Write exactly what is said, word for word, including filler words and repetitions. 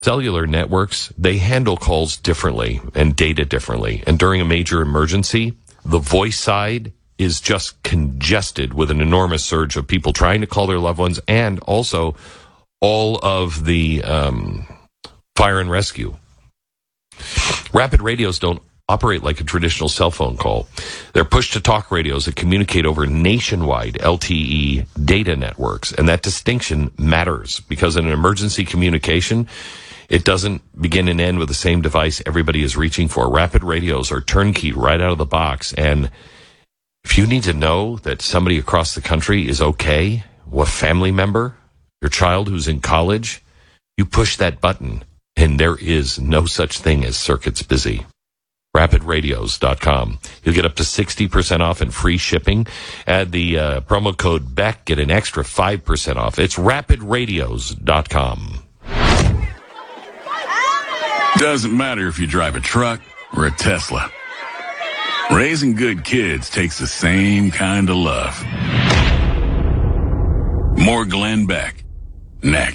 cellular networks, they handle calls differently and data differently. And during a major emergency, the voice side is just congested with an enormous surge of people trying to call their loved ones, and also all of the um, fire and rescue. Rapid radios don't operate like a traditional cell phone call. They're push-to-talk radios that communicate over nationwide L T E data networks, and that distinction matters because in an emergency communication, it doesn't begin and end with the same device everybody is reaching for. Rapid radios are turnkey right out of the box, and if you need to know that somebody across the country is okay, a family member, your child who's in college, you push that button, and there is no such thing as circuits busy. rapid radios dot com. You'll get up to sixty percent off and free shipping. Add the uh, promo code Beck, get an extra five percent off. It's rapid radios dot com. Doesn't matter if you drive a truck or a Tesla. Raising good kids takes the same kind of love. More Glenn Beck, next.